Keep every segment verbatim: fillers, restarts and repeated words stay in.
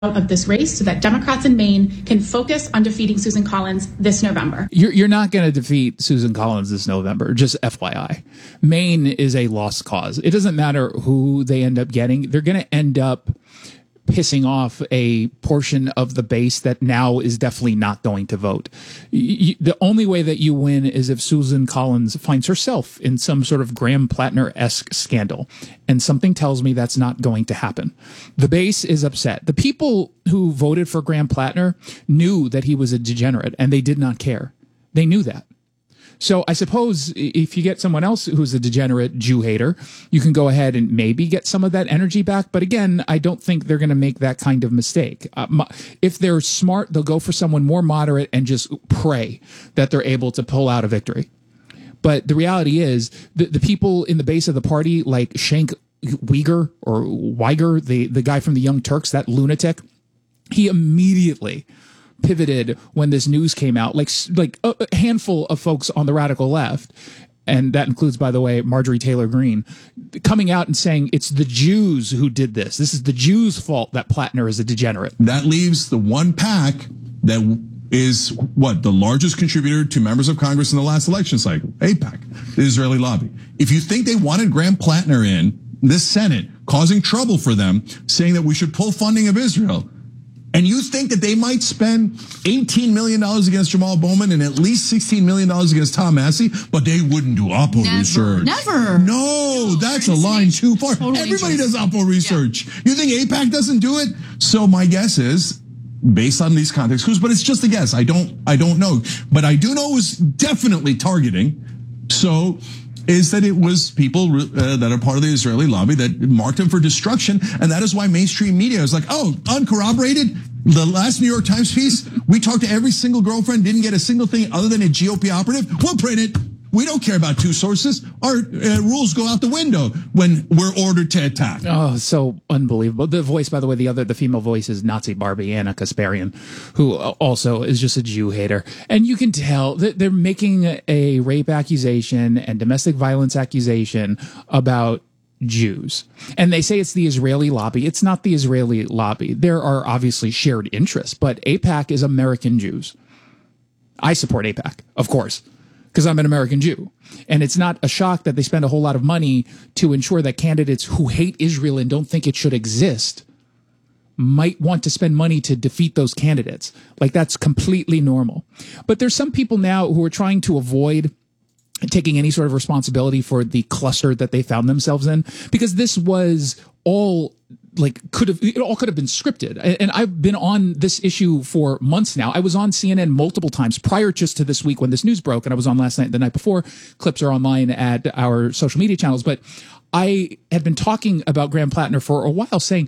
of this race so that Democrats in Maine can focus on defeating Susan Collins this November. You're, you're not going to defeat Susan Collins this November, just F Y I. Maine is a lost cause. It doesn't matter who they end up getting. They're going to end up pissing off a portion of the base that now is definitely not going to vote. You, the only way that you win is if Susan Collins finds herself in some sort of Graham Plattner-esque scandal. And something tells me that's not going to happen. The base is upset. The people who voted for Graham Plattner knew that he was a degenerate, and they did not care. They knew that. So I suppose if you get someone else who's a degenerate Jew hater, you can go ahead and maybe get some of that energy back. But again, I don't think they're going to make that kind of mistake. Uh, if they're smart, they'll go for someone more moderate and just pray that they're able to pull out a victory. But the reality is the, the people in the base of the party, like Cenk Uygur or Uygur, the, the guy from the Young Turks, that lunatic, he immediately pivoted when this news came out, like like a handful of folks on the radical left, and that includes, by the way, Marjorie Taylor Greene, coming out and saying it's the Jews who did this. This is the Jews' fault that Plattner is a degenerate. That leaves the one PAC that is, what, the largest contributor to members of Congress in the last election cycle, AIPAC, the Israeli lobby. If you think they wanted Graham Plattner in this Senate, causing trouble for them, saying that we should pull funding of Israel, and you think that they might spend eighteen million dollars against Jamal Bowman and at least sixteen million dollars against Tom Massey, but they wouldn't do Oppo never, research. Never. No, no that's a line too far. Totally Everybody true. does Oppo research. Yeah. You think AIPAC doesn't do it? So my guess is, based on these context clues, but it's just a guess. I don't, I don't know. But I do know it was definitely targeting. So is that it was people uh, that are part of the Israeli lobby that marked him for destruction. And that is why mainstream media is like, oh, uncorroborated. The last New York Times piece, we talked to every single girlfriend, didn't get a single thing other than a G O P operative. We'll print it. We don't care about two sources. Our uh, rules go out the window when we're ordered to attack. Oh, so unbelievable. The voice, by the way, the other, the female voice is Nazi Barbie, Anna Kasparian, who also is just a Jew hater. And you can tell that they're making a rape accusation and domestic violence accusation about Jews. And they say it's the Israeli lobby. It's not the Israeli lobby. There are obviously shared interests, but AIPAC is American Jews. I support AIPAC, of course, because I'm an American Jew. And it's not a shock that they spend a whole lot of money to ensure that candidates who hate Israel and don't think it should exist might want to spend money to defeat those candidates. Like, that's completely normal. But there's some people now who are trying to avoid taking any sort of responsibility for the cluster that they found themselves in, because this was all like could have it all could have been scripted. And I've been on this issue for months now. I was on C N N multiple times prior just to this week when this news broke, and I was on last night, the night before. Clips are online at our social media channels, but I had been talking about Graham Plattner for a while, saying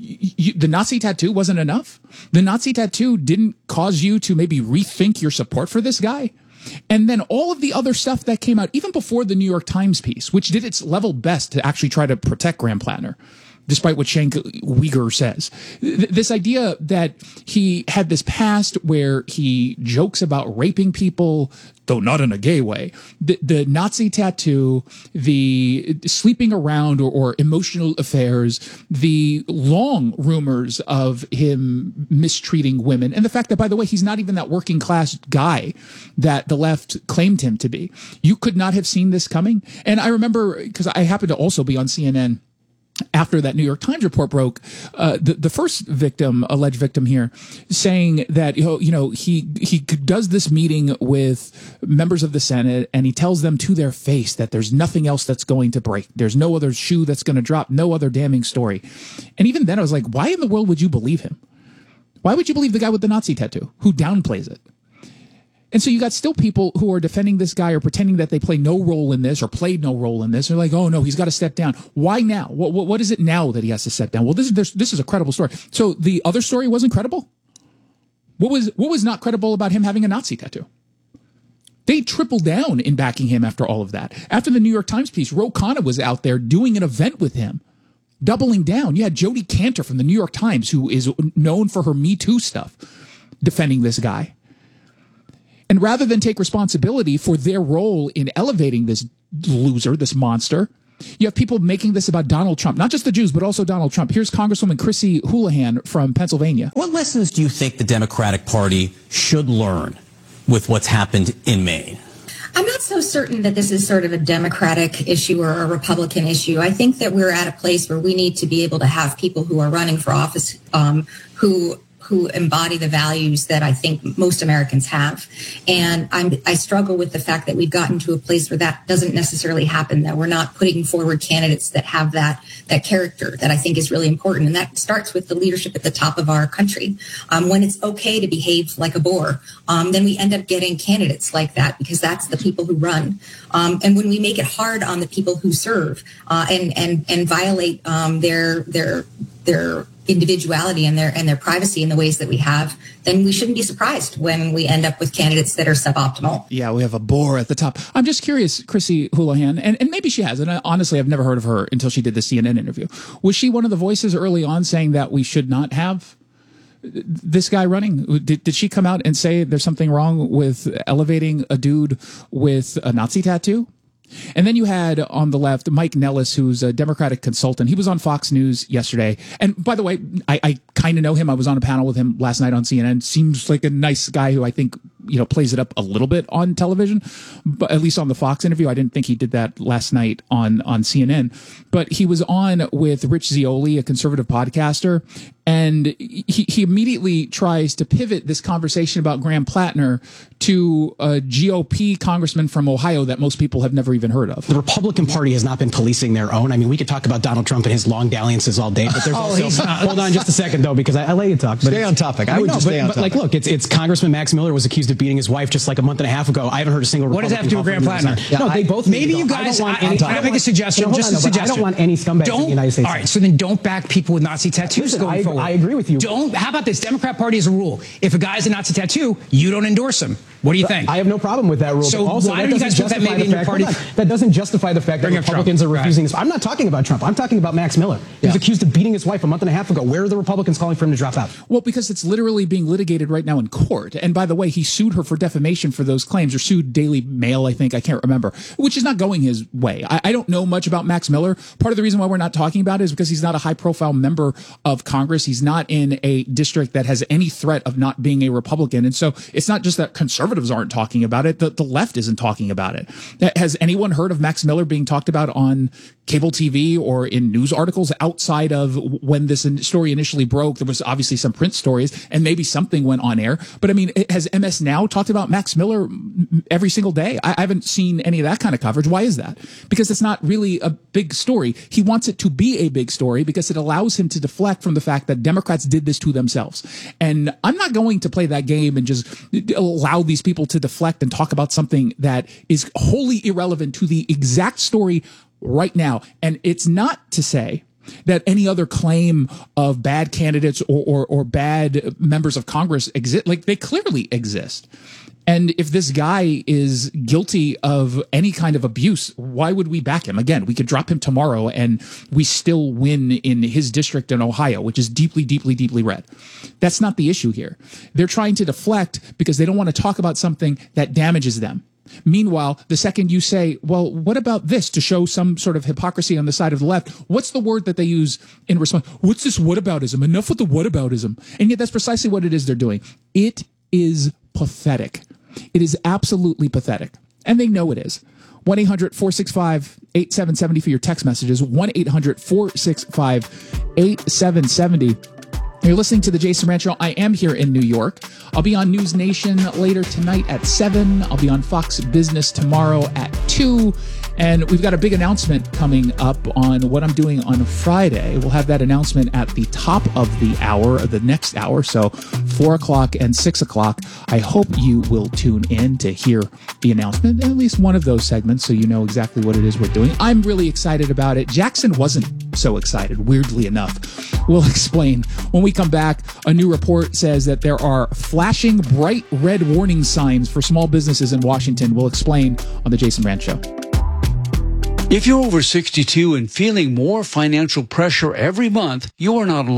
the Nazi tattoo wasn't enough. The Nazi tattoo didn't cause you to maybe rethink your support for this guy. And then all of the other stuff that came out, even before the New York Times piece, which did its level best to actually try to protect Graham Plattner, despite what Cenk Uygur says. This idea that he had this past where he jokes about raping people, though not in a gay way, the, the Nazi tattoo, the sleeping around or, or emotional affairs, the long rumors of him mistreating women, and the fact that, by the way, he's not even that working class guy that the left claimed him to be. You could not have seen this coming. And I remember, because I happened to also be on C N N after that New York Times report broke, uh, the, the first victim, alleged victim here, saying that, you know, you know, he, he does this meeting with members of the Senate and he tells them to their face that there's nothing else that's going to break. There's no other shoe that's going to drop, no other damning story. And even then I was like, why in the world would you believe him? Why would you believe the guy with the Nazi tattoo who downplays it? And so you got still people who are defending this guy or pretending that they play no role in this or played no role in this. They're like, oh, no, he's got to step down. Why now? What, what, what is it now that he has to step down? Well, this is this, this is a credible story. So the other story wasn't credible? What was what was not credible about him having a Nazi tattoo? They tripled down in backing him after all of that. After the New York Times piece, Ro Khanna was out there doing an event with him, doubling down. You had Jodi Kantor from the New York Times, who is known for her Me Too stuff, defending this guy. And rather than take responsibility for their role in elevating this loser, this monster, You have people making this about Donald Trump, not just the Jews, but also Donald Trump. Here's Congresswoman Chrissy Houlihan from Pennsylvania. What lessons do you think the Democratic Party should learn with what's happened in Maine? I'm not so certain that this is sort of a Democratic issue or a Republican issue. I think that we're at a place where we need to be able to have people who are running for office um, who who embody the values that I think most Americans have. And I'm, I struggle with the fact that we've gotten to a place where that doesn't necessarily happen, that we're not putting forward candidates that have that that character that I think is really important. And that starts with the leadership at the top of our country. Um, when it's okay to behave like a bore, um, then we end up getting candidates like that because that's the people who run. Um, and when we make it hard on the people who serve uh, and, and, and violate um, their their their individuality and their and their privacy in the ways that we have, then we shouldn't be surprised when we end up with candidates that are suboptimal. Yeah, we have a bore at the top. I'm just curious, Chrissy Houlihan, and, and maybe she has, and I, honestly, I've never heard of her until she did the C N N interview. Was she one of the voices early on saying that we should not have this guy running? Did, did she come out and say there's something wrong with elevating a dude with a Nazi tattoo? And then you had on the left Mike Nellis, who's a Democratic consultant. He was on Fox News yesterday. And by the way, I, I kind of know him. I was on a panel with him last night on C N N. Seems like a nice guy who I think, you know, plays it up a little bit on television, but at least on the Fox interview. I didn't think he did that last night on, on C N N. But he was on with Rich Zeoli, a conservative podcaster, and he, he immediately tries to pivot this conversation about Graham Plattner to a G O P congressman from Ohio that most people have never even heard of. The Republican Party has not been policing their own. I mean, we could talk about Donald Trump and his long dalliances all day, but there's oh, also, hold on just a second though, because I, I let you talk. But stay on topic. I, I would know, just but, stay on but topic. Like, look, it's it's Congressman Max Miller was accused of beating his wife just like a month and a half ago. I haven't heard a single What Republican does that have to do with Graham Plattner? Yeah, no, I, they both. Maybe you guys. I, I, I make a suggestion. No, just on, a no, suggestion. I don't want any scumbags don't, in the United States. All right, so then don't back people with Nazi tattoos Listen, going I, forward. I agree with you. Don't. How about this? Democrat Party is a rule. If a guy's a Nazi tattoo, you don't endorse him. What do you think? I have no problem with that rule. So but also, why that don't you guys put that maybe in your party? That doesn't justify the fact that Republicans are refusing this. I'm not talking about Trump. I'm talking about Max Miller. He was accused of beating his wife a month and a half ago. Where are the Republicans calling for him to drop out? Well, because it's literally being litigated right now in court. And by the way, he sued her for defamation for those claims, or sued Daily Mail, I think. I can't remember, which is not going his way. I, I don't know much about Max Miller. Part of the reason why we're not talking about it is because he's not a high-profile member of Congress. He's not in a district that has any threat of not being a Republican. And so it's not just that conservatives aren't talking about it. The, the left isn't talking about it. Has anyone heard of Max Miller being talked about on cable T V or in news articles outside of when this story initially broke? There was obviously some print stories and maybe something went on air. But I mean, has M S Now talked about Max Miller every single day? I, I haven't seen any of that kind of coverage. Why is that? Because it's not really a big story. He wants it to be a big story because it allows him to deflect from the fact that Democrats did this to themselves. And I'm not going to play that game and just allow these people to deflect and talk about something that is wholly irrelevant to the exact story right now. And it's not to say that any other claim of bad candidates or, or, or bad members of Congress exist. Like, they clearly exist. And if this guy is guilty of any kind of abuse, why would we back him? Again, we could drop him tomorrow and we still win in his district in Ohio, which is deeply, deeply, deeply red. That's not the issue here. They're trying to deflect because they don't want to talk about something that damages them. Meanwhile, the second you say, well, what about this, to show some sort of hypocrisy on the side of the left, what's the word that they use in response? What's this whataboutism? Enough with the whataboutism. And yet that's precisely what it is they're doing. It is pathetic. It is absolutely pathetic. And they know it is. one eight hundred four six five eight seven seven zero for your text messages. one eight hundred four six five eight seven seven zero. You're listening to The Jason Ranch Show. I am here in New York. I'll be on News Nation later tonight at seven. I'll be on Fox Business tomorrow at two. And we've got a big announcement coming up on what I'm doing on Friday. We'll have that announcement at the top of the hour, the next hour. So four o'clock and six o'clock. I hope you will tune in to hear the announcement, at least one of those segments, so you know exactly what it is we're doing. I'm really excited about it. Jackson wasn't so excited, weirdly enough. We'll explain. When we come back, a new report says that there are flashing bright red warning signs for small businesses in Washington. We'll explain on The Jason Ranch Show. If you're over sixty-two and feeling more financial pressure every month, you are not alone.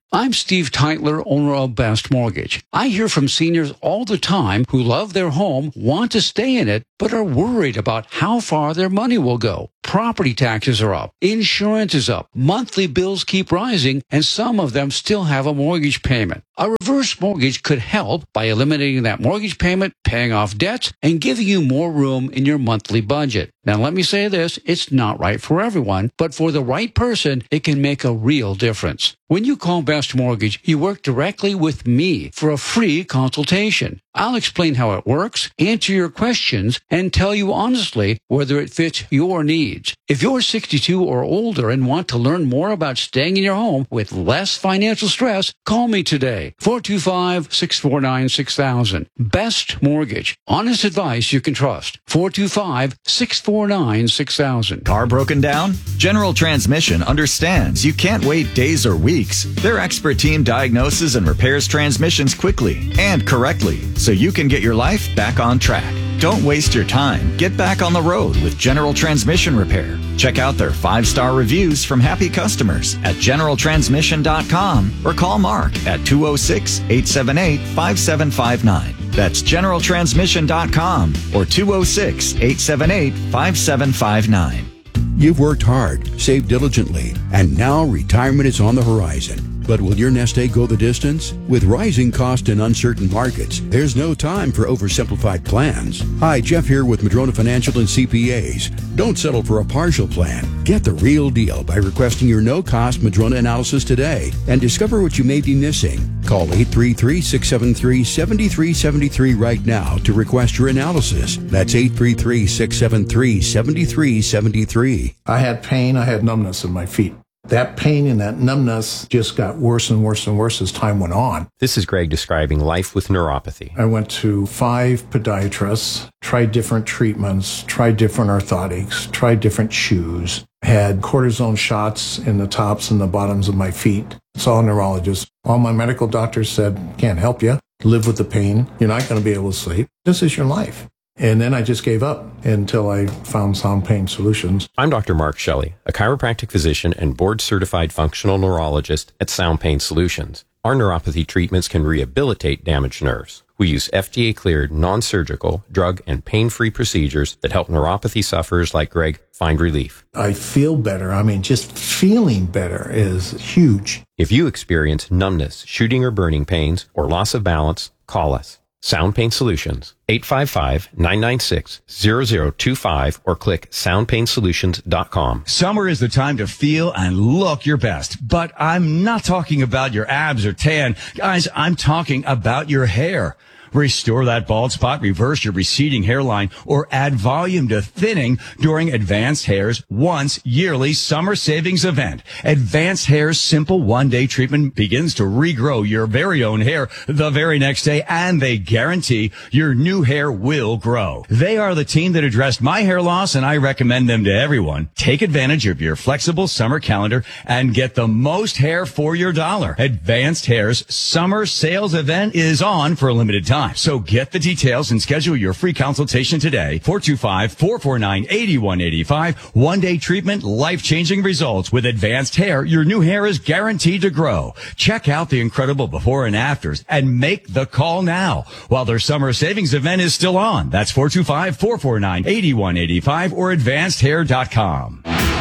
I'm Steve Teitler, owner of Best Mortgage. I hear from seniors all the time who love their home, want to stay in it, but are worried about how far their money will go. Property taxes are up, insurance is up, monthly bills keep rising, and some of them still have a mortgage payment. A reverse mortgage could help by eliminating that mortgage payment, paying off debts, and giving you more room in your monthly budget. Now, let me say this, it's not right for everyone, but for the right person, it can make a real difference. When you call Best Mortgage, you work directly with me for a free consultation. I'll explain how it works, answer your questions, and tell you honestly whether it fits your needs. If you're sixty-two or older and want to learn more about staying in your home with less financial stress, call me today. four two five, six four nine, six thousand. Best Mortgage. Honest advice you can trust. four two five, six four nine, six thousand. Car broken down? General Transmission understands you can't wait days or weeks. Their expert team diagnoses and repairs transmissions quickly and correctly, so you can get your life back on track. Don't waste your time. Get back on the road with General Transmission Repair. Check out their five-star reviews from happy customers at general transmission dot com or call Mark at two oh six, eight seven eight, five seven five nine. That's general transmission dot com or two oh six, eight seven eight, five seven five nine. You've worked hard, saved diligently, and now retirement is on the horizon. But will your nest egg go the distance? With rising costs and uncertain markets, there's no time for oversimplified plans. Hi, Jeff here with Madrona Financial and C P As. Don't settle for a partial plan. Get the real deal by requesting your no-cost Madrona analysis today and discover what you may be missing. Call eight three three, six seven three, seven three seven three right now to request your analysis. That's eight three three, six seven three, seven three seven three. I had pain, I had numbness in my feet. That pain and that numbness just got worse and worse and worse as time went on. This is Greg describing life with neuropathy. I went to five podiatrists, tried different treatments, tried different orthotics, tried different shoes, had cortisone shots in the tops and the bottoms of my feet. Saw a neurologist. All my medical doctors said, can't help you. Live with the pain. You're not going to be able to sleep. This is your life. And then I just gave up until I found Sound Pain Solutions. I'm Doctor Mark Shelley, a chiropractic physician and board-certified functional neurologist at Sound Pain Solutions. Our neuropathy treatments can rehabilitate damaged nerves. We use F D A-cleared, non-surgical, drug, and pain-free procedures that help neuropathy sufferers like Greg find relief. I feel better. I mean, just feeling better is huge. If you experience numbness, shooting or burning pains, or loss of balance, call us. Sound Pain Solutions, eight five five, nine nine six, zero zero two five, or click sound pain solutions dot com. Summer is the time to feel and look your best, but I'm not talking about your abs or tan. Guys, I'm talking about your hair. Restore that bald spot, reverse your receding hairline, or add volume to thinning during Advanced Hair's once yearly summer savings event. Advanced Hair's simple one-day treatment begins to regrow your very own hair the very next day, and they guarantee your new hair will grow. They are the team that addressed my hair loss, and I recommend them to everyone. Take advantage of your flexible summer calendar and get the most hair for your dollar. Advanced Hair's summer sales event is on for a limited time. So get the details and schedule your free consultation today. four two five, four four nine, eight one eight five. One-day treatment, life-changing results. With Advanced Hair, your new hair is guaranteed to grow. Check out the incredible before and afters and make the call now while their summer savings event is still on. That's four two five, four four nine, eight one eight five or advanced hair dot com.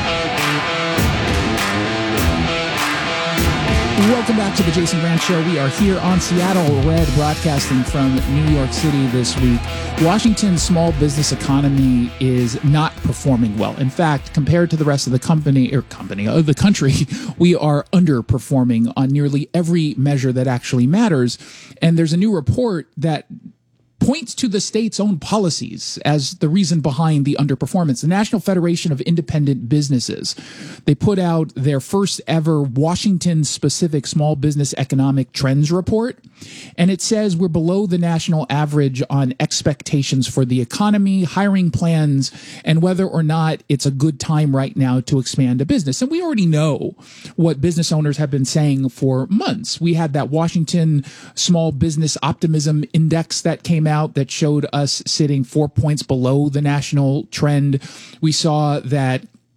Welcome back to the Jason Grant Show. We are here on Seattle Red, broadcasting from New York City this week. Washington's small business economy is not performing well. In fact, compared to the rest of the company or company of the country, we are underperforming on nearly every measure that actually matters. And there's a new report that points to the state's own policies as the reason behind the underperformance. The National Federation of Independent Businesses, they put out their first ever Washington-specific small business economic trends report, and it says we're below the national average on expectations for the economy, hiring plans, and whether or not it's a good time right now to expand a business. And we already know what business owners have been saying for months. We had that Washington Small Business Optimism Index that came out that showed us sitting four points below the national trend. We saw that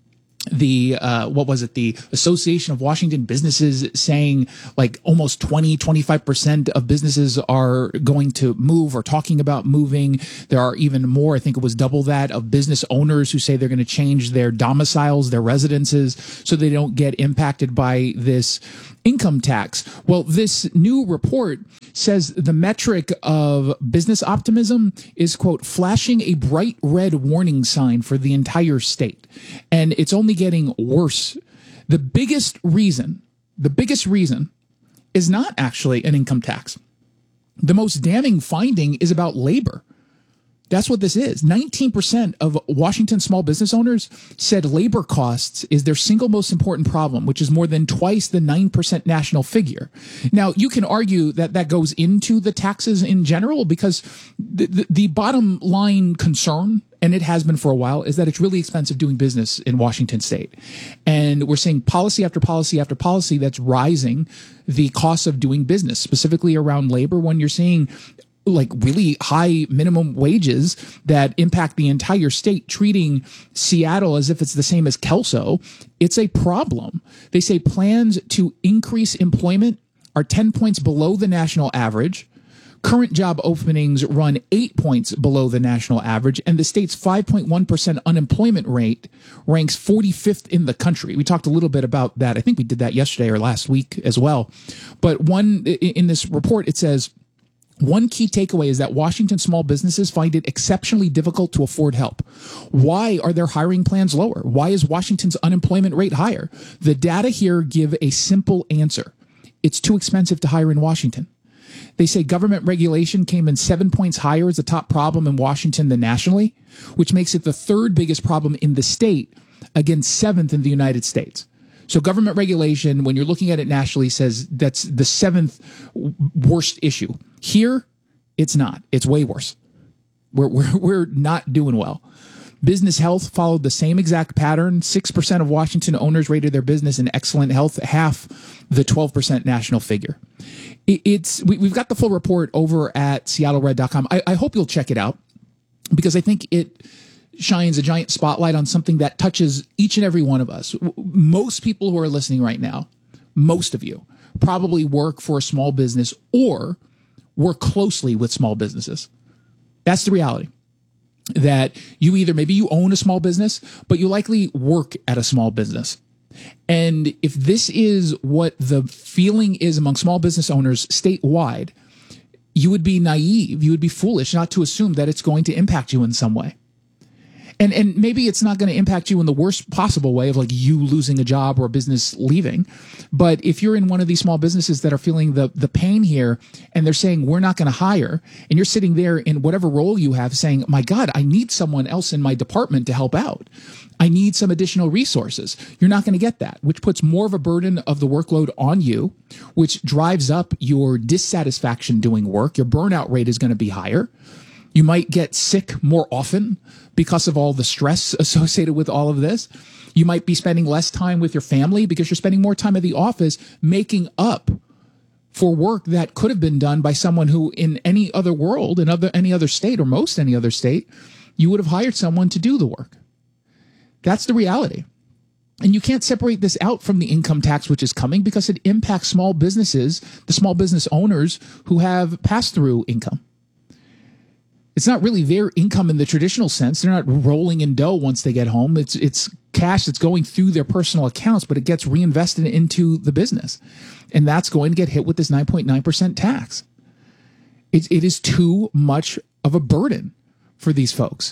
the uh what was it the Association of Washington Businesses saying like almost twenty, twenty-five percent of businesses are going to move or talking about moving. There are even more, I think it was double that, of business owners who say they're going to change their domiciles, their residences, so they don't get impacted by this income tax. Well, this new report says the metric of business optimism is, quote, flashing a bright red warning sign for the entire state. And it's only getting worse. The biggest reason, the biggest reason is not actually an income tax. The most damning finding is about labor. That's what this is. nineteen percent of Washington small business owners said labor costs is their single most important problem, which is more than twice the nine percent national figure. Now, you can argue that that goes into the taxes in general, because the, the, the bottom line concern, and it has been for a while, is that it's really expensive doing business in Washington state. And we're seeing policy after policy after policy that's rising the cost of doing business, specifically around labor, when you're seeing like really high minimum wages that impact the entire state, treating Seattle as if it's the same as Kelso. It's a problem. They say plans to increase employment are ten points below the national average. Current job openings run eight points below the national average, and the state's five point one percent unemployment rate ranks forty-fifth in the country. We talked a little bit about that. I think we did that yesterday or last week as well. But one in this report, it says, one key takeaway is that Washington small businesses find it exceptionally difficult to afford help. Why are their hiring plans lower? Why is Washington's unemployment rate higher? The data here give a simple answer. It's too expensive to hire in Washington. They say government regulation came in seven points higher as a top problem in Washington than nationally, which makes it the third biggest problem in the state, against seventh in the United States. So government regulation, when you're looking at it nationally, says that's the seventh worst issue. Here, it's not. It's way worse. We're, we're, we're not doing well. Business health followed the same exact pattern. six percent of Washington owners rated their business in excellent health, half the twelve percent national figure. It, it's we, We've got the full report over at Seattle Red dot com. I, I hope you'll check it out, because I think it shines a giant spotlight on something that touches each and every one of us. Most people who are listening right now, most of you, probably work for a small business or work closely with small businesses. That's the reality. That you either, maybe you own a small business, but you likely work at a small business. And if this is what the feeling is among small business owners statewide, you would be naive, you would be foolish not to assume that it's going to impact you in some way. And and maybe it's not going to impact you in the worst possible way of like you losing a job or a business leaving. But if you're in one of these small businesses that are feeling the, the pain here, and they're saying, we're not going to hire, and you're sitting there in whatever role you have saying, my God, I need someone else in my department to help out. I need some additional resources. You're not going to get that, which puts more of a burden of the workload on you, which drives up your dissatisfaction doing work. Your burnout rate is going to be higher. You might get sick more often because of all the stress associated with all of this. You might be spending less time with your family because you're spending more time at the office making up for work that could have been done by someone who in any other world, in other, any other state or most any other state, you would have hired someone to do the work. That's the reality. And you can't separate this out from the income tax, which is coming, because it impacts small businesses, the small business owners who have pass-through income. It's not really their income in the traditional sense. They're not rolling in dough once they get home. It's it's cash that's going through their personal accounts, but it gets reinvested into the business. And that's going to get hit with this nine point nine percent tax. It, it is too much of a burden for these folks.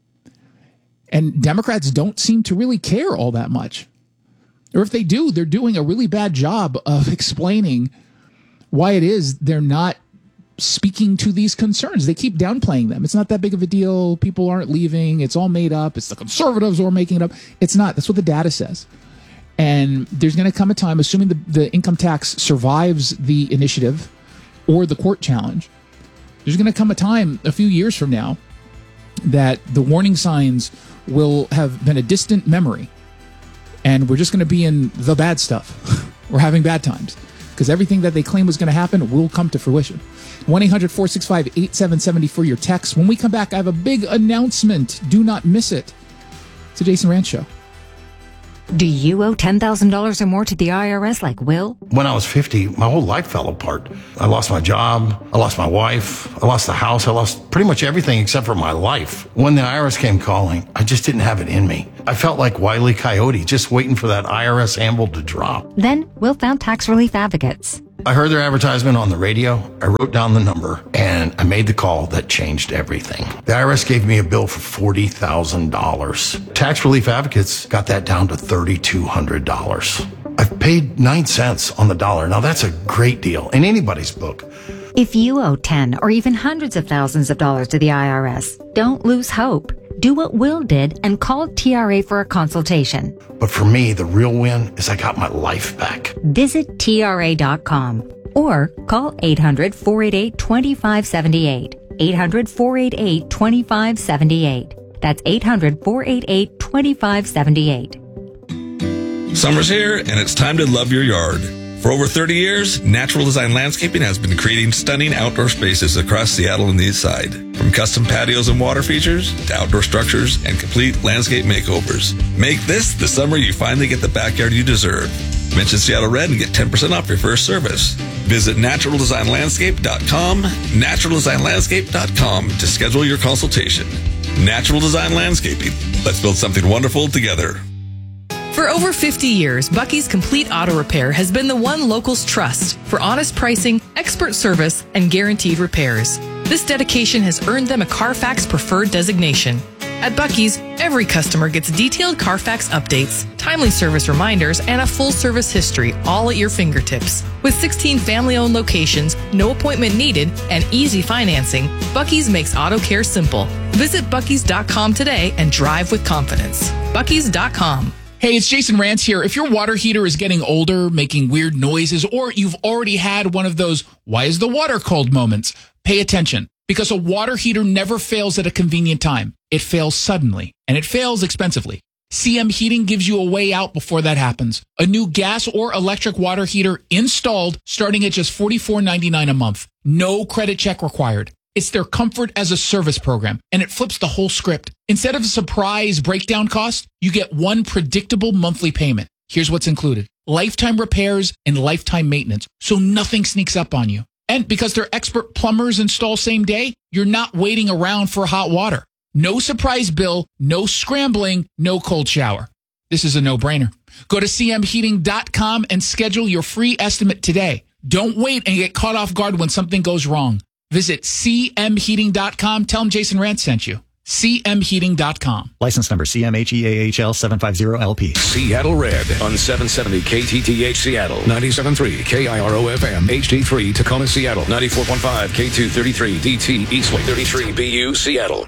And Democrats don't seem to really care all that much. Or if they do, they're doing a really bad job of explaining why it is they're not speaking to these concerns. They keep downplaying them. It's not that big of a deal. People aren't leaving. It's all made up. It's the conservatives who are making it up. It's not. That's what the data says. And there's going to come a time, assuming the, the income tax survives the initiative or the court challenge, there's going to come a time a few years from now that the warning signs will have been a distant memory. And we're just going to be in the bad stuff. We're having bad times. Because everything that they claim was going to happen will come to fruition. one eight hundred four six five eight seven seven zero for your text. When we come back, I have a big announcement. Do not miss it. It's a Jason Rantz Show. Do you owe ten thousand dollars or more to the I R S like Will? When I was fifty, my whole life fell apart. I lost my job. I lost my wife. I lost the house. I lost pretty much everything except for my life. When the I R S came calling, I just didn't have it in me. I felt like Wile E. Coyote, just waiting for that I R S anvil to drop. Then Will found Tax Relief Advocates. I heard their advertisement on the radio. I wrote down the number and I made the call that changed everything. The I R S gave me a bill for forty thousand dollars. Tax Relief Advocates got that down to three thousand two hundred dollars. I've paid nine cents on the dollar. Now that's a great deal in anybody's book. If you owe ten or even hundreds of thousands of dollars to the I R S, don't lose hope. Do what Will did and call T R A for a consultation. But for me, the real win is I got my life back. Visit T R A dot com or call eight hundred, four eight eight, two five seven eight. eight hundred, four eight eight, two five seven eight. That's eight hundred, four eight eight, two five seven eight. Summer's here, and it's time to love your yard. For over thirty years, Natural Design Landscaping has been creating stunning outdoor spaces across Seattle and the East Side. From custom patios and water features to outdoor structures and complete landscape makeovers. Make this the summer you finally get the backyard you deserve. Mention Seattle Red and get ten percent off your first service. Visit natural design landscape dot com, natural design landscape dot com to schedule your consultation. Natural Design Landscaping. Let's build something wonderful together. For over fifty years, Bucky's Complete Auto Repair has been the one locals trust for honest pricing, expert service, and guaranteed repairs. This dedication has earned them a Carfax Preferred designation. At Bucky's, every customer gets detailed Carfax updates, timely service reminders, and a full service history, all at your fingertips. With sixteen family-owned locations, no appointment needed, and easy financing, Bucky's makes auto care simple. Visit Bucky's dot com today and drive with confidence. Bucky's dot com. Hey, it's Jason Rantz here. If your water heater is getting older, making weird noises, or you've already had one of those, why is the water cold moments, pay attention. Because a water heater never fails at a convenient time. It fails suddenly, and it fails expensively. C M Heating gives you a way out before that happens. A new gas or electric water heater installed starting at just forty-four ninety-nine a month. No credit check required. It's their comfort as a service program, and it flips the whole script. Instead of a surprise breakdown cost, you get one predictable monthly payment. Here's what's included. Lifetime repairs and lifetime maintenance, so nothing sneaks up on you. And because their expert plumbers install same day, you're not waiting around for hot water. No surprise bill, no scrambling, no cold shower. This is a no-brainer. Go to C M heating dot com and schedule your free estimate today. Don't wait and get caught off guard when something goes wrong. Visit C M heating dot com. Tell them Jason Rantz sent you. C M heating dot com. License number C M H E A H L seven five zero L P. Seattle Red on seven seventy K T T H Seattle, ninety-seven point three K I R O F M, H D three Tacoma Seattle, ninety-four point five K two thirty-three D T Eastway thirty-three B U Seattle.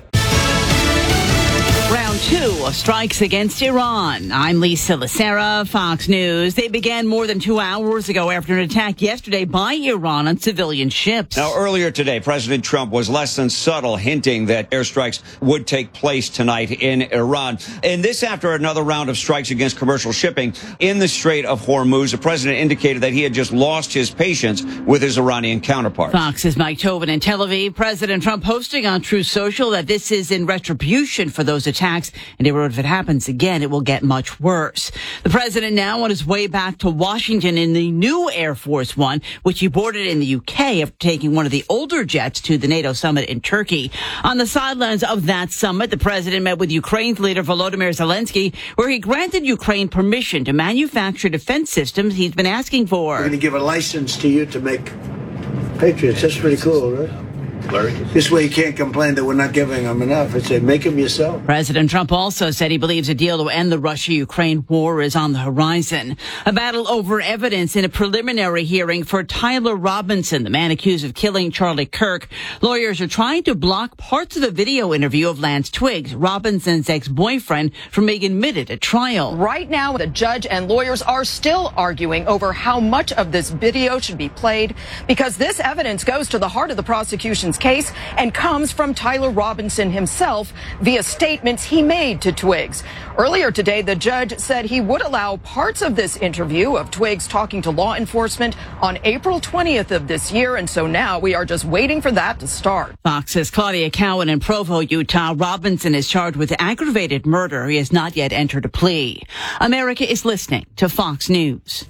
Round two of strikes against Iran. I'm Lisa Lacera, Fox News. They began more than two hours ago after an attack yesterday by Iran on civilian ships. Now, earlier today, President Trump was less than subtle, hinting that airstrikes would take place tonight in Iran. And this after another round of strikes against commercial shipping in the Strait of Hormuz. The president indicated that he had just lost his patience with his Iranian counterparts. Fox's Mike Tobin in Tel Aviv. President Trump posting on Truth Social that this is in retribution for those attacks. And he wrote, if it happens again, it will get much worse. The president now on his way back to Washington in the new Air Force One, which he boarded in the U K after taking one of the older jets to the NATO summit in Turkey. On the sidelines of that summit, the president met with Ukraine's leader Volodymyr Zelensky, where he granted Ukraine permission to manufacture defense systems he's been asking for. We're going to give a license to you to make Patriots. That's pretty cool, right? Larry. This way you can't complain that we're not giving them enough. It's say, make them yourself. President Trump also said he believes a deal to end the Russia-Ukraine war is on the horizon. A battle over evidence in a preliminary hearing for Tyler Robinson, the man accused of killing Charlie Kirk. Lawyers are trying to block parts of the video interview of Lance Twiggs, Robinson's ex-boyfriend, from being admitted at trial. Right now, the judge and lawyers are still arguing over how much of this video should be played because this evidence goes to the heart of the prosecution's case and comes from Tyler Robinson himself via statements he made to Twiggs. Earlier today, the judge said he would allow parts of this interview of Twiggs talking to law enforcement on April twentieth of this year, and so now we are just waiting for that to start. Fox's Claudia Cowan in Provo, Utah. Robinson is charged with aggravated murder. He has not yet entered a plea. America is listening to Fox News.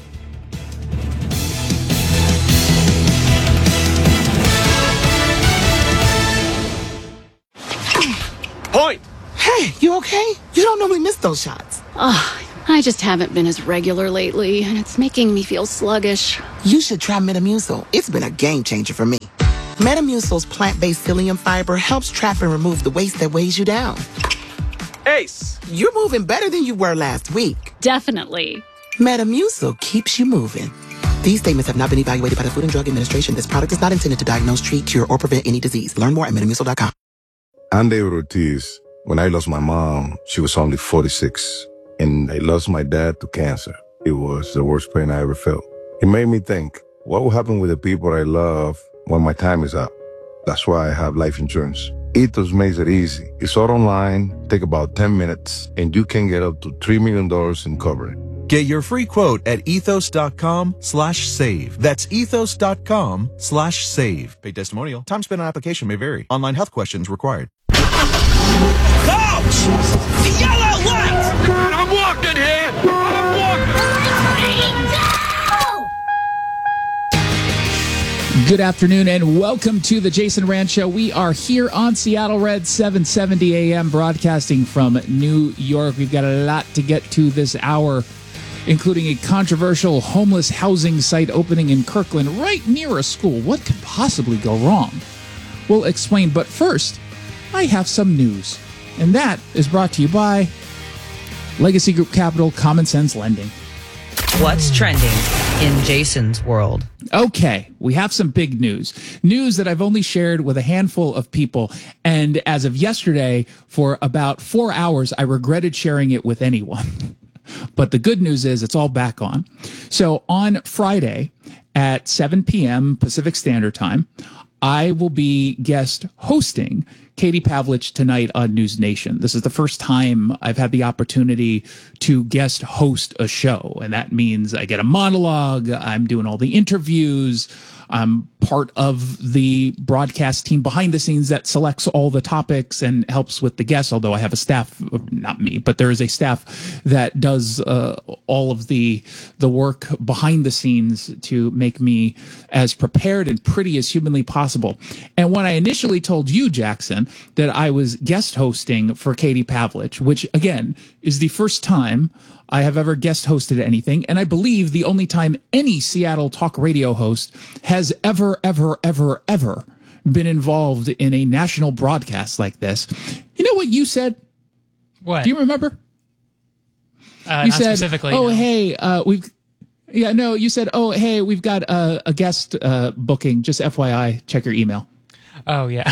Point! Hey, you okay? You don't normally miss those shots. Oh, I just haven't been as regular lately, and it's making me feel sluggish. You should try Metamucil. It's been a game changer for me. Metamucil's plant-based psyllium fiber helps trap and remove the waste that weighs you down. Ace! You're moving better than you were last week. Definitely. Metamucil keeps you moving. These statements have not been evaluated by the Food and Drug Administration. This product is not intended to diagnose, treat, cure, or prevent any disease. Learn more at metamucil dot com. I'm David Ortiz. When I lost my mom, she was only forty-six. And I lost my dad to cancer. It was the worst pain I ever felt. It made me think, what will happen with the people I love when my time is up? That's why I have life insurance. Ethos makes it easy. It's all online, take about ten minutes, and you can get up to three million dollars in coverage. Get your free quote at ethos.com slash save. That's ethos.com slash save. Paid testimonial. Time spent on application may vary. Online health questions required. Coach! The yellow light! God, I'm walking here! I'm walking! Good afternoon and welcome to the Jason Rand Show. We are here on Seattle Red seven seventy A M broadcasting from New York. We've got a lot to get to this hour, including a controversial homeless housing site opening in Kirkland right near a school. What could possibly go wrong? We'll explain, but first, I have some news, and that is brought to you by Legacy Group Capital Common Sense Lending. What's trending in Jason's world? Okay, we have some big news. News that I've only shared with a handful of people, and as of yesterday, for about four hours, I regretted sharing it with anyone. But the good news is it's all back on. So on Friday at seven p.m. Pacific Standard Time, I will be guest hosting Katie Pavlich tonight on News Nation. This is the first time I've had the opportunity to guest host a show, and that means I get a monologue, I'm doing all the interviews, I'm part of the broadcast team behind the scenes that selects all the topics and helps with the guests, although I have a staff, not me, but there is a staff that does uh, all of the the work behind the scenes to make me as prepared and pretty as humanly possible. And when I initially told you, Jackson, that I was guest hosting for Katie Pavlich, which, again, is the first time I have ever guest hosted anything, and I believe the only time any Seattle talk radio host has ever, ever, ever, ever been involved in a national broadcast like this. You know what you said? What? Do you remember? Uh, you not said, specifically. "Oh, no. hey, uh, we've." Yeah, no, you said, "Oh, hey, we've got a, a guest uh, booking. Just F Y I, check your email." Oh, yeah.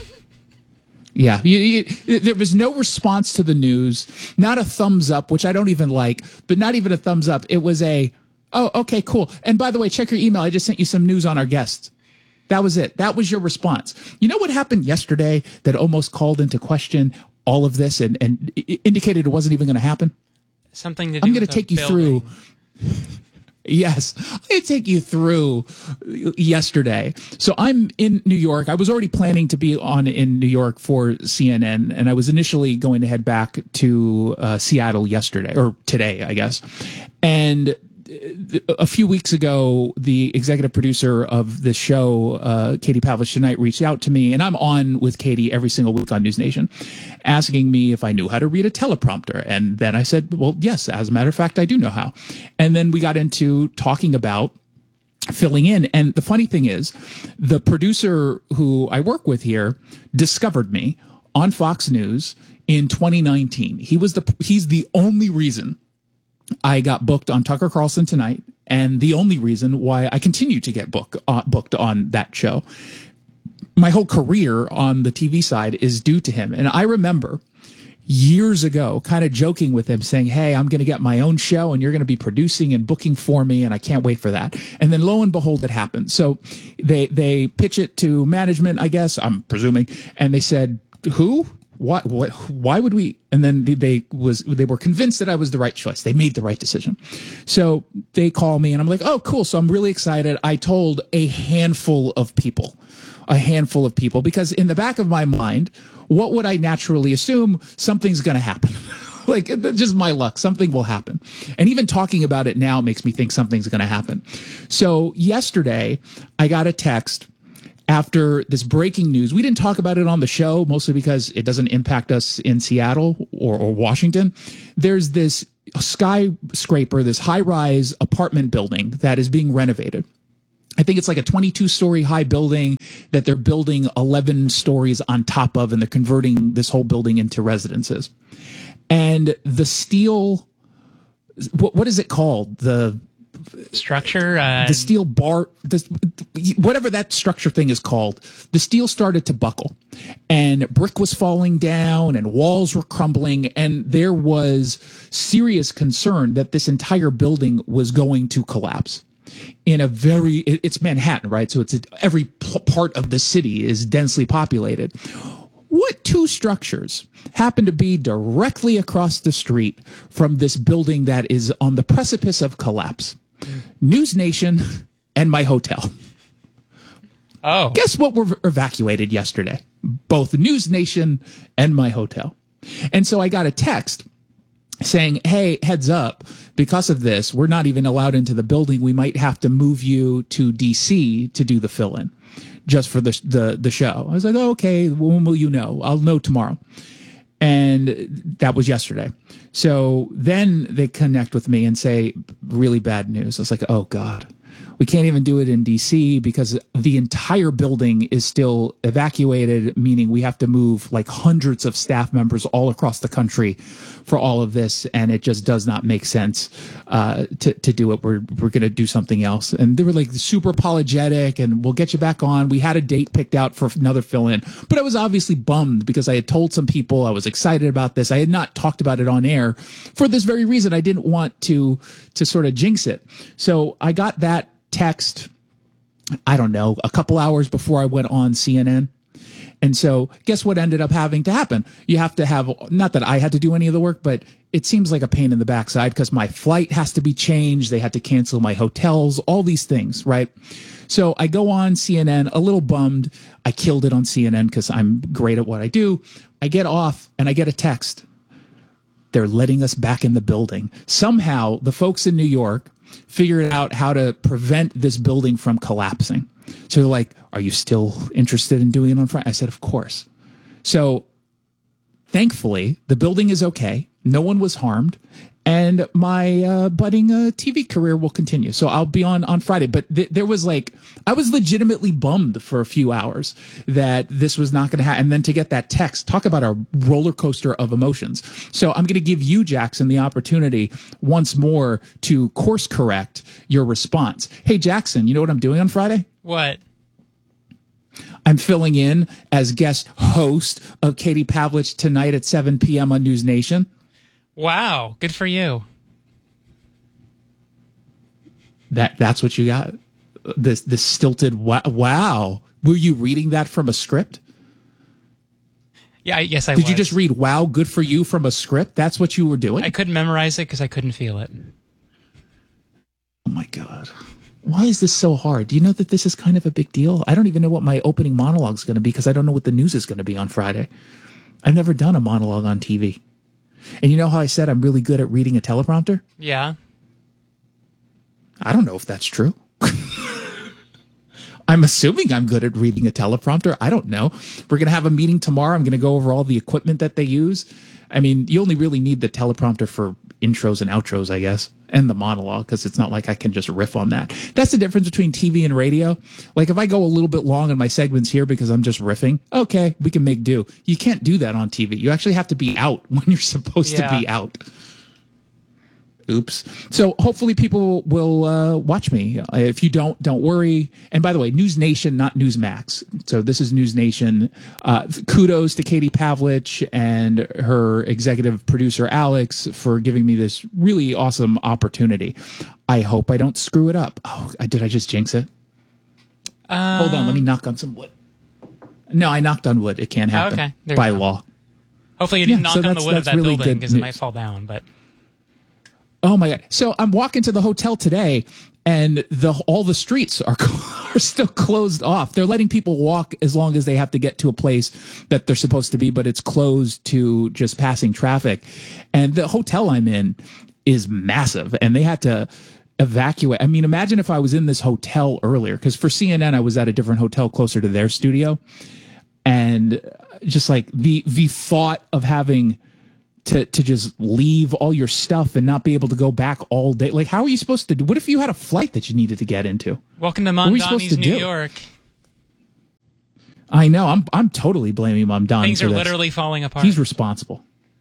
Yeah, you, you, there was no response to the news, not a thumbs up, which I don't even like, but not even a thumbs up. It was a, oh, okay, cool. And by the way, check your email. I just sent you some news on our guests. That was it. That was your response. You know what happened yesterday that almost called into question all of this and, and indicated it wasn't even going to happen? Something to do I'm going to with take a you building. through. Yes, I'm going to take you through yesterday. So I'm in New York. I was already planning to be on in New York for C N N, and I was initially going to head back to uh, Seattle yesterday, or today, I guess. And a few weeks ago, the executive producer of the show, uh, Katie Pavlich Tonight, reached out to me, and I'm on with Katie every single week on News Nation, asking me if I knew how to read a teleprompter. And then I said, well, yes, as a matter of fact, I do know how. And then we got into talking about filling in. And the funny thing is, the producer who I work with here discovered me on Fox News in twenty nineteen. He was the he's the only reason I got booked on Tucker Carlson Tonight, and the only reason why I continue to get book, uh, booked on that show. My whole career on the T V side is due to him. And I remember years ago, kind of joking with him, saying, hey, I'm going to get my own show and you're going to be producing and booking for me, and I can't wait for that. And then lo and behold, it happened. So they they pitch it to management, I guess, I'm presuming, and they said, who? What, what, why would we? And then they, they was they were convinced that I was the right choice. They made the right decision. So they call me and I'm like, oh, cool. So I'm really excited. I told a handful of people, a handful of people, because in the back of my mind, what would I naturally assume? Something's going to happen. Like, just my luck. Something will happen. And even talking about it now makes me think something's going to happen. So yesterday, I got a text after this breaking news. We didn't talk about it on the show, mostly because it doesn't impact us in Seattle or, or Washington. There's this skyscraper, this high-rise apartment building that is being renovated. I think it's like a twenty-two story high building that they're building eleven stories on top of, and they're converting this whole building into residences. And the steel, what, what is it called? The structure, uh, the steel bar, the, whatever that structure thing is called, the steel started to buckle, and brick was falling down and walls were crumbling. And there was serious concern that this entire building was going to collapse. In a very, it's Manhattan, right? So it's a, every part of the city is densely populated. What two structures happen to be directly across the street from this building that is on the precipice of collapse? News Nation and my hotel. Oh. Guess what were evacuated yesterday? Both News Nation and my hotel. And so I got a text saying, hey, heads up, because of this, we're not even allowed into the building. We might have to move you to D C to do the fill-in just for the, the, the show. I was like, oh, okay, when will you know? I'll know tomorrow. And that was yesterday. So then they connect with me and say, really bad news. I was like, oh, God. We can't even do it in D C because the entire building is still evacuated, meaning we have to move like hundreds of staff members all across the country for all of this, and it just does not make sense uh, to to do it. We're we're going to do something else. And they were like super apologetic, and we'll get you back on. We had a date picked out for another fill-in, but I was obviously bummed because I had told some people I was excited about this. I had not talked about it on air for this very reason. I didn't want to to sort of jinx it. So I got that text, I don't know, a couple hours before I went on C N N. And so guess what ended up having to happen? You have to have, not that I had to do any of the work, but it seems like a pain in the backside because my flight has to be changed. They had to cancel my hotels, all these things, right? So I go on C N N, a little bummed. I killed it on C N N because I'm great at what I do. I get off and I get a text. They're letting us back in the building. Somehow the folks in New York figured out how to prevent this building from collapsing. So they're like, are you still interested in doing it on Friday? I said, of course. So thankfully, the building is okay. No one was harmed. And my uh, budding uh, T V career will continue. So I'll be on on Friday. But th- there was like, I was legitimately bummed for a few hours that this was not going to happen. And then to get that text, talk about a roller coaster of emotions. So I'm going to give you, Jackson, the opportunity once more to course correct your response. Hey, Jackson, you know what I'm doing on Friday? What? I'm filling in as guest host of Katie Pavlich tonight at seven p.m. on News Nation. Wow, good for you. That that's what you got? This this stilted wow. wow. Were you reading that from a script? Yeah, yes, I Did was. you just read wow, good for you from a script? That's what you were doing? I couldn't memorize it because I couldn't feel it. Oh my God. Why is this so hard? Do you know that this is kind of a big deal? I don't even know what my opening monologue is going to be because I don't know what the news is going to be on Friday. I've never done a monologue on T V. And you know how I said I'm really good at reading a teleprompter? Yeah. I don't know if that's true. I'm assuming I'm good at reading a teleprompter. I don't know. We're going to have a meeting tomorrow. I'm going to go over all the equipment that they use. I mean, you only really need the teleprompter for intros and outros, I guess, and the monologue, because it's not like I can just riff on that. That's the difference between T V and radio. Like if I go a little bit long in my segments here because I'm just riffing, okay, we can make do. You can't do that on T V. You actually have to be out when you're supposed Yeah. to be out. Oops. So hopefully people will uh, watch me. If you don't, don't worry. And by the way, News Nation, not Newsmax. So this is News Nation. Uh, kudos to Katie Pavlich and her executive producer, Alex, for giving me this really awesome opportunity. I hope I don't screw it up. Oh, did I just jinx it? Uh, Hold on. Let me knock on some wood. No, I knocked on wood. It can't happen okay. There by you go. law. Hopefully you didn't Yeah, knock so on the that's- wood of that's that really building good because it might news. fall down. But Oh my God. So I'm walking to the hotel today and the all the streets are, are still closed off. They're letting people walk as long as they have to get to a place that they're supposed to be, but it's closed to just passing traffic. And the hotel I'm in is massive and they had to evacuate. I mean, imagine if I was in this hotel earlier, because for C N N, I was at a different hotel closer to their studio. And just like the, the thought of having to to just leave all your stuff and not be able to go back all day. Like, how are you supposed to do? What if you had a flight that you needed to get into? welcome to What are we supposed Mondani's to New do? York. I know. I'm I'm totally blaming Mom Donnie. Things for are this. literally falling apart. He's responsible.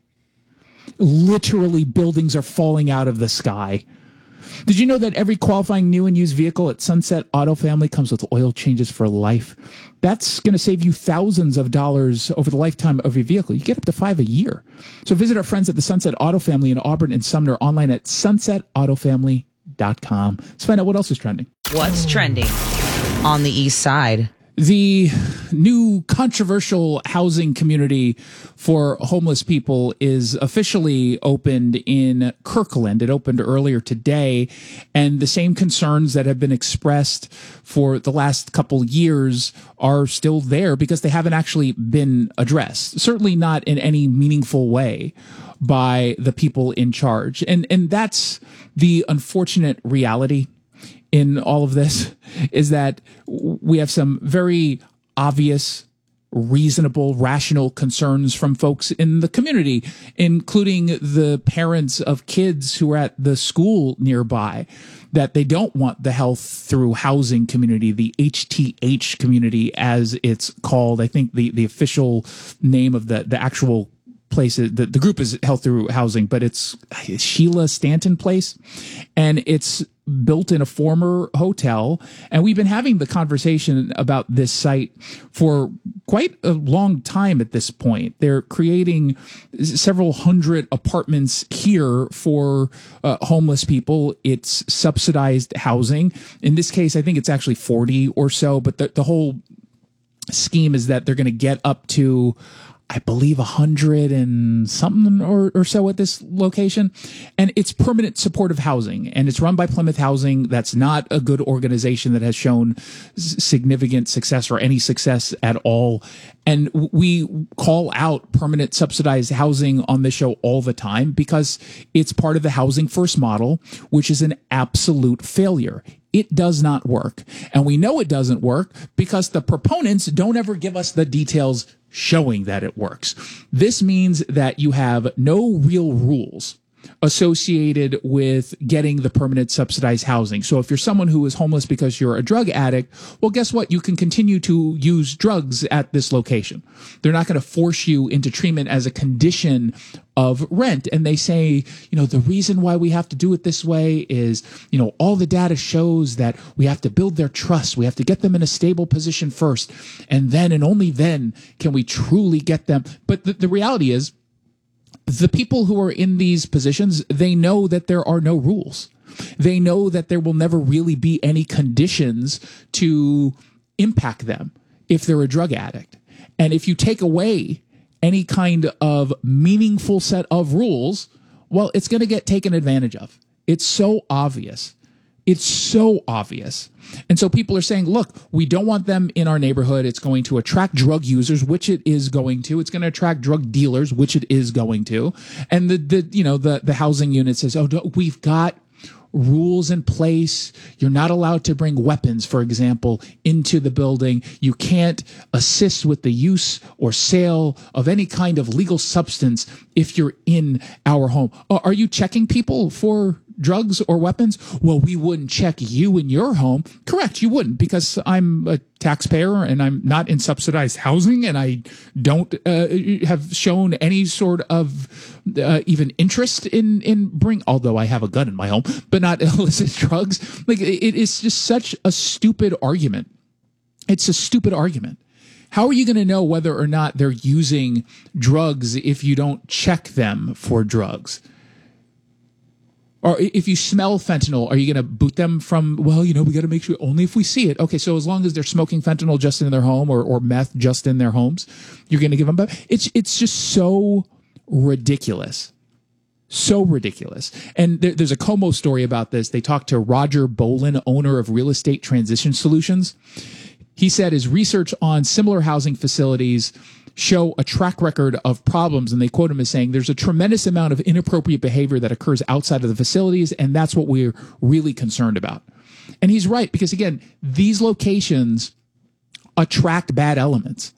Literally, buildings are falling out of the sky. Did you know that every qualifying new and used vehicle at Sunset Auto Family comes with oil changes for life? That's going to save you thousands of dollars over the lifetime of your vehicle. You get up to five a year. So visit our friends at the Sunset Auto Family in Auburn and Sumner online at sunset auto family dot com. Let's find out what else is trending. What's trending on the east side? The new controversial housing community for homeless people is officially opened in Kirkland. It opened earlier today, and the same concerns that have been expressed for the last couple years are still there because they haven't actually been addressed. Certainly not in any meaningful way by the people in charge. And and that's the unfortunate reality in all of this, is that we have some very obvious, reasonable, rational concerns from folks in the community, including the parents of kids who are at the school nearby, that they don't want the health through housing community, the H T H community, as it's called. I think the, the official name of the, the actual place, the, the group is Health Through Housing, but it's Sheila Stanton Place. And it's built in a former hotel. And we've been having the conversation about this site for quite a long time at this point. They're creating several hundred apartments here for uh, homeless people. It's subsidized housing. In this case, I think it's actually forty or so, but the, the whole scheme is that they're going to get up to, I believe, a hundred and something or, or so at this location. And it's permanent supportive housing, and it's run by Plymouth Housing. That's not a good organization that has shown s- significant success or any success at all. And we call out permanent subsidized housing on this show all the time because it's part of the housing first model, which is an absolute failure. It does not work. And we know it doesn't work because the proponents don't ever give us the details showing that it works. This means that you have no real rules associated with getting the permanent subsidized housing. So if you're someone who is homeless because you're a drug addict, well, guess what? You can continue to use drugs at this location. They're not going to force you into treatment as a condition of rent. And they say, you know, the reason why we have to do it this way is, you know, all the data shows that we have to build their trust. We have to get them in a stable position first. And then and only then can we truly get them. But the, the reality is, the people who are in these positions, they know that there are no rules. They know that there will never really be any conditions to impact them if they're a drug addict. And if you take away any kind of meaningful set of rules, well, it's going to get taken advantage of. It's so obvious. It's so obvious. And so people are saying, look, we don't want them in our neighborhood. It's going to attract drug users, which it is going to. It's going to attract drug dealers, which it is going to. And the, the you know, the, the housing unit says, oh, no, we've got rules in place. You're not allowed to bring weapons, for example, into the building. You can't assist with the use or sale of any kind of legal substance if you're in our home. Are you checking people for drugs or weapons? Well, we wouldn't check you in your home. Correct, you wouldn't, because I'm a taxpayer and I'm not in subsidized housing, and I don't uh, have shown any sort of uh, even interest in in bring. Although I have a gun in my home, but not illicit drugs. Like, it is just such a stupid argument. It's a stupid argument. How are you going to know whether or not they're using drugs if you don't check them for drugs? Or if you smell fentanyl, are you going to boot them from, well, you know, we got to make sure only if we see it. Okay, so as long as they're smoking fentanyl just in their home, or, or meth just in their homes, you're going to give them back. It's, it's just so ridiculous. So ridiculous. And there, there's a Como story about this. They talked to Roger Bolin, owner of Real Estate Transition Solutions. He said his research on similar housing facilities show a track record of problems, and they quote him as saying, there's a tremendous amount of inappropriate behavior that occurs outside of the facilities, and that's what we're really concerned about. And he's right, because again, these locations attract bad elements.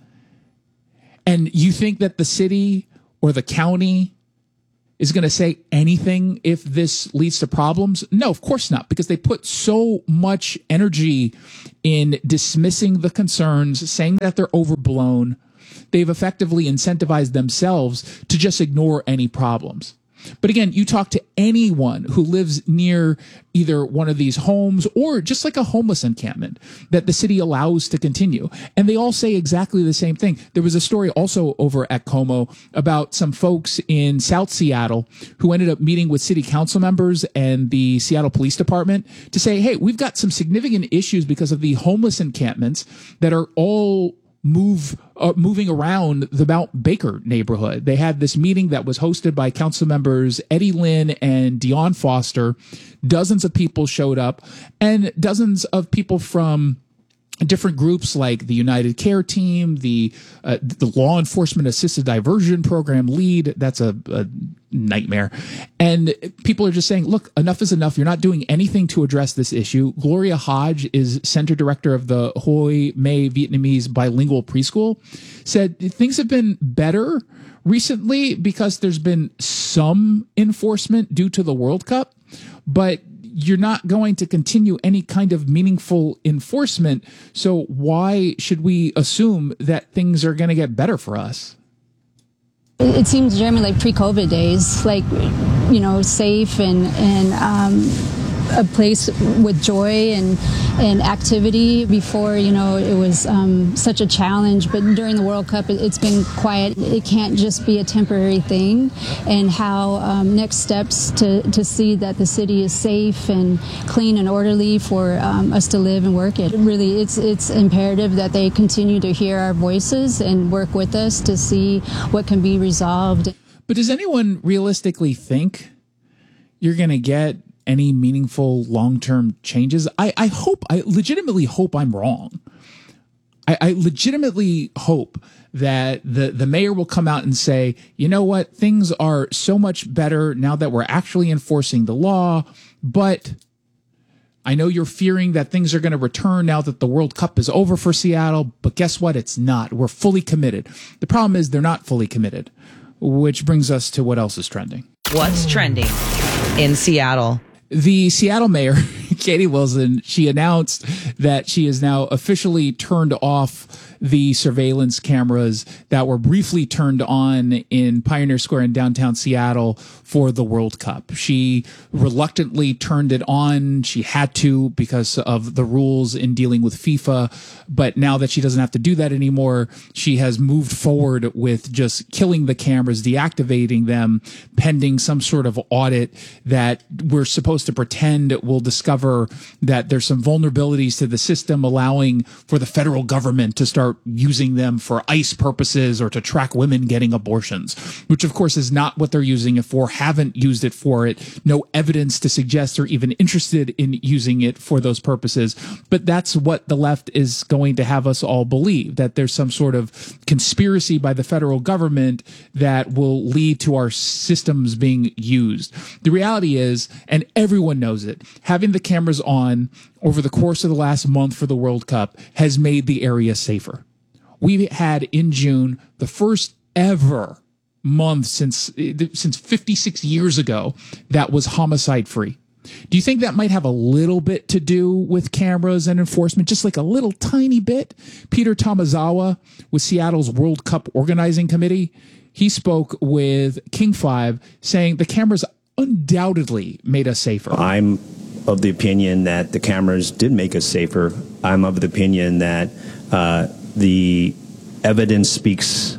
And you think that the city or the county is going to say anything if this leads to problems? No, of course not, because they put so much energy in dismissing the concerns, saying that they're overblown. They've effectively incentivized themselves to just ignore any problems. But again, you talk to anyone who lives near either one of these homes or just like a homeless encampment that the city allows to continue, and they all say exactly the same thing. There was a story also over at Como about some folks in South Seattle who ended up meeting with city council members and the Seattle Police Department to say, hey, we've got some significant issues because of the homeless encampments that are all move uh, moving around the Mount Baker neighborhood. They had this meeting that was hosted by council members Eddie Lynn and Dion Foster. Dozens of people showed up, and dozens of people from different groups like the United Care Team, the uh, the Law Enforcement Assisted Diversion Program lead. That's a, a nightmare. And people are just saying, look, enough is enough. You're not doing anything to address this issue. Gloria Hodge is center director of the Hoi May Vietnamese Bilingual Preschool, said things have been better recently because there's been some enforcement due to the World Cup, but you're not going to continue any kind of meaningful enforcement. So why should we assume that things are going to get better for us? It seems generally like pre-COVID days, like, you know, safe and, and um, a place with joy and, and activity. Before, you know, it was um, such a challenge, but during the World Cup, it, it's been quiet. It can't just be a temporary thing. And how um, next steps to, to see that the city is safe and clean and orderly for um, us to live and work in. Really, it's, it's imperative that they continue to hear our voices and work with us to see what can be resolved. But does anyone realistically think you're going to get any meaningful long-term changes? I, I hope, I legitimately hope I'm wrong. I, I legitimately hope that the, the mayor will come out and say, you know what, things are so much better now that we're actually enforcing the law, but I know you're fearing that things are going to return now that the World Cup is over for Seattle, but guess what? It's not. We're fully committed. The problem is they're not fully committed, which brings us to what else is trending. What's trending in Seattle? The Seattle mayor, Katie Wilson, she announced that she has now officially turned off the surveillance cameras that were briefly turned on in Pioneer Square in downtown Seattle for the World Cup. She reluctantly turned it on. She had to because of the rules in dealing with FIFA. But now that she doesn't have to do that anymore, she has moved forward with just killing the cameras, deactivating them, pending some sort of audit that we're supposed to pretend will discover that there's some vulnerabilities to the system, allowing for the federal government to start using them for ICE purposes or to track women getting abortions, which of course is not what they're using it for, haven't used it for it, no evidence to suggest they're even interested in using it for those purposes. But that's what the left is going to have us all believe, that there's some sort of conspiracy by the federal government that will lead to our systems being used. The reality is, and everyone knows it, having the cameras on over the course of the last month for the World Cup has made the area safer. We had in June the first ever month since since fifty-six years ago that was homicide free. Do you think that might have a little bit to do with cameras and enforcement, just like a little tiny bit? Peter Tomazawa with Seattle's World Cup Organizing Committee, he spoke with King five, saying the cameras undoubtedly made us safer. I'm of the opinion that the cameras did make us safer. I'm of the opinion that uh, the evidence speaks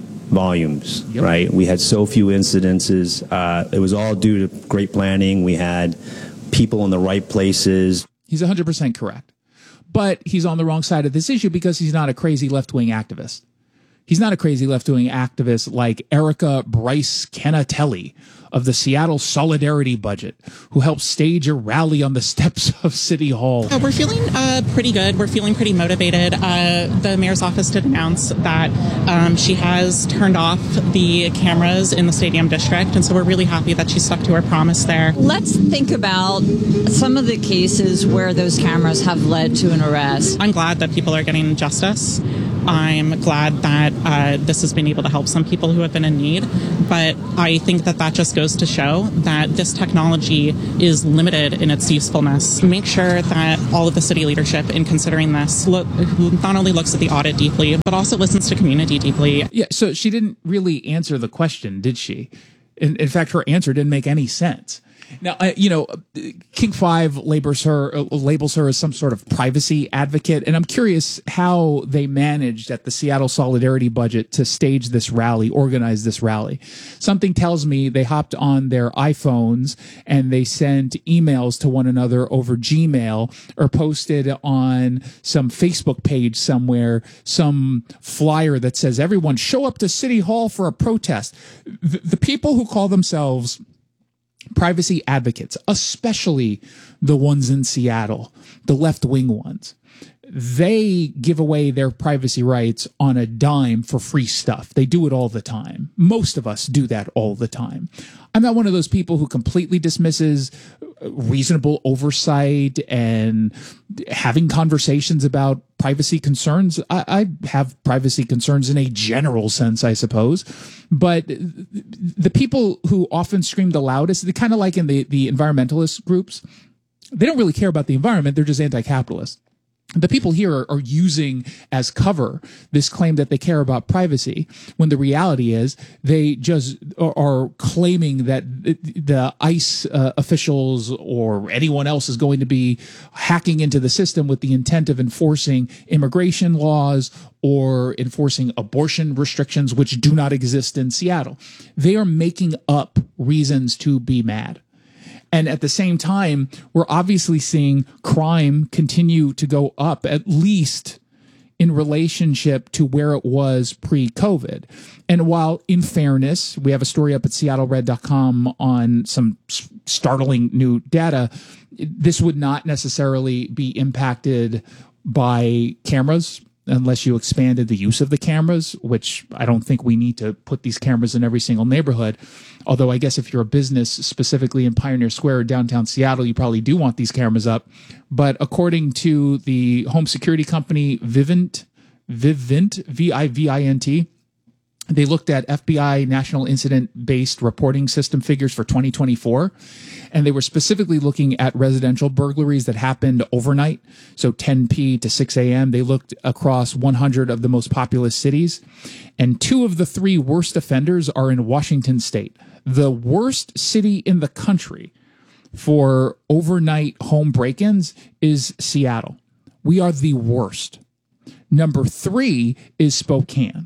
volumes, yep. right? We had so few incidences. Uh, it was all due to great planning. We had people in the right places. He's one hundred percent correct. But he's on the wrong side of this issue because he's not a crazy left-wing activist. He's not a crazy left-wing activist like Erica Bryce Canatelli of the Seattle Solidarity Budget, who helped stage a rally on the steps of City Hall. Uh, we're feeling uh, pretty good. We're feeling pretty motivated. Uh, the mayor's office did announce that um, she has turned off the cameras in the stadium district, and so we're really happy that she stuck to her promise there. Let's think about some of the cases where those cameras have led to an arrest. I'm glad that people are getting justice. I'm glad that uh, this has been able to help some people who have been in need, but I think that that just goes to show that this technology is limited in its usefulness. Make sure that all of the city leadership in considering this look, not only looks at the audit deeply, but also listens to community deeply. Yeah, so she didn't really answer the question, did she? In, in fact, her answer didn't make any sense. Now, uh, you know, King five labels her, uh, labels her as some sort of privacy advocate, and I'm curious how they managed at the Seattle Solidarity Budget to stage this rally, organize this rally. Something tells me they hopped on their iPhones and they sent emails to one another over Gmail or posted on some Facebook page somewhere some flyer that says, everyone show up to City Hall for a protest. The, the people who call themselves privacy advocates, especially the ones in Seattle, the left-wing ones, they give away their privacy rights on a dime for free stuff. They do it all the time. Most of us do that all the time. I'm not one of those people who completely dismisses reasonable oversight and having conversations about privacy concerns. I, I have privacy concerns in a general sense, I suppose. But the people who often scream the loudest, they're kind of like in the, the environmentalist groups. They don't really care about the environment. They're just anti-capitalist. The people here are, are using as cover this claim that they care about privacy, when the reality is they just are, are claiming that the ICE uh, officials or anyone else is going to be hacking into the system with the intent of enforcing immigration laws or enforcing abortion restrictions, which do not exist in Seattle. They are making up reasons to be mad. And at the same time, we're obviously seeing crime continue to go up, at least in relationship to where it was pre-COVID. And while, in fairness, we have a story up at Seattle Red dot com on some startling new data, this would not necessarily be impacted by cameras unless you expanded the use of the cameras, which I don't think we need to put these cameras in every single neighborhood. Although I guess if you're a business specifically in Pioneer Square or downtown Seattle, you probably do want these cameras up. But according to the home security company Vivint, Vivint, V I V I N T, they looked at F B I National Incident-Based Reporting System figures for twenty twenty-four, and they were specifically looking at residential burglaries that happened overnight, so ten p.m. to six a.m. They looked across one hundred of the most populous cities, and two of the three worst offenders are in Washington State. The worst city in the country for overnight home break-ins is Seattle. We are the worst. Number three is Spokane.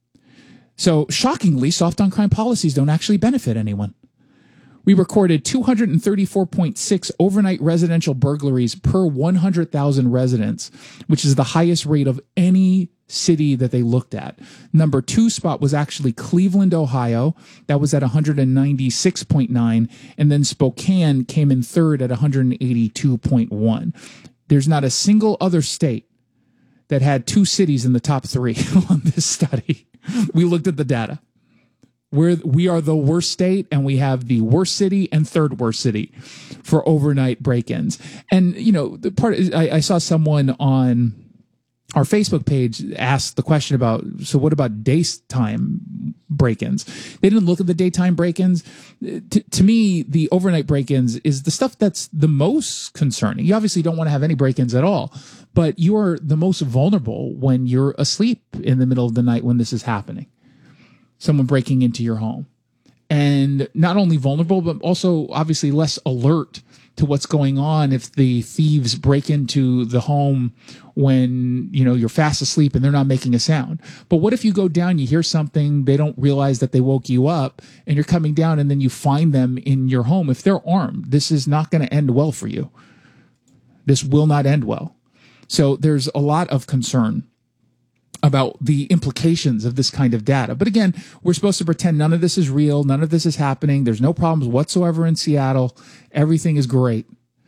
So, shockingly, soft on crime policies don't actually benefit anyone. We recorded two hundred thirty-four point six overnight residential burglaries per one hundred thousand residents, which is the highest rate of any city that they looked at. Number two spot was actually Cleveland, Ohio. That was at one hundred ninety-six point nine. And then Spokane came in third at one hundred eighty-two point one. There's not a single other state that had two cities in the top three on this study. We looked at the data. We're, we are the worst state, and we have the worst city and third worst city for overnight break-ins. And, you know, the part I, I saw someone on our Facebook page ask the question about, so what about daytime break-ins. They didn't look at the daytime break-ins. To, to me, the overnight break-ins is the stuff that's the most concerning. You obviously don't want to have any break-ins at all, but you are the most vulnerable when you're asleep in the middle of the night when this is happening. Someone breaking into your home. And not only vulnerable, but also obviously less alert to what's going on if the thieves break into the home when, you know, you're fast asleep and they're not making a sound. But what if you go down, you hear something, they don't realize that they woke you up, and you're coming down and then you find them in your home? If they're armed, this is not going to end well for you. This will not end well. So there's a lot of concern about the implications of this kind of data. But again, we're supposed to pretend none of this is real. None of this is happening. There's no problems whatsoever in Seattle. Everything is great.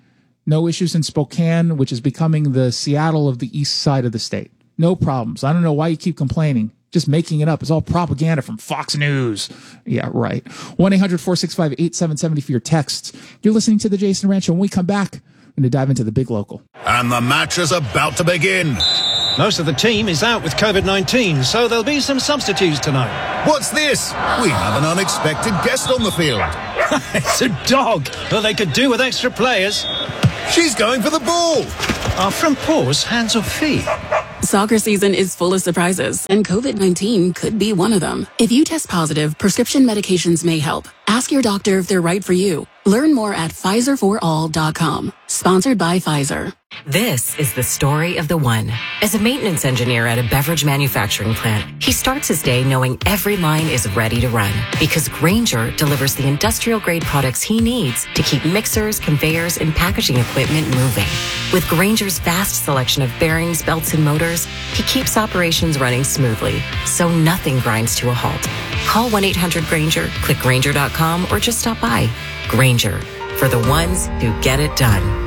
No issues in Spokane, which is becoming the Seattle of the east side of the state. No problems. I don't know why you keep complaining. Just making it up. It's all propaganda from Fox News. Yeah, right. one eight hundred four six five eight seven seven zero for your texts. You're listening to The Jason Ranch Show. When we come back, we're going to dive into the big local. And the match is about to begin. Most of the team is out with COVID nineteen, so there'll be some substitutes tonight. What's this? We have an unexpected guest on the field. It's a dog. Well, they could do with extra players. She's going for the ball. Are front paws hands or feet? Soccer season is full of surprises, and COVID nineteen could be one of them. If you test positive, prescription medications may help. Ask your doctor if they're right for you. Learn more at Pfizer for all dot com. Sponsored by Pfizer. This is the story of the one. As a maintenance engineer at a beverage manufacturing plant, he starts his day knowing every line is ready to run because Grainger delivers the industrial-grade products he needs to keep mixers, conveyors, and packaging equipment moving. With Grainger's vast selection of bearings, belts, and motors, he keeps operations running smoothly, so nothing grinds to a halt. Call one eight hundred Grainger, click Grainger dot com, or just stop by. Grainger, for the ones who get it done.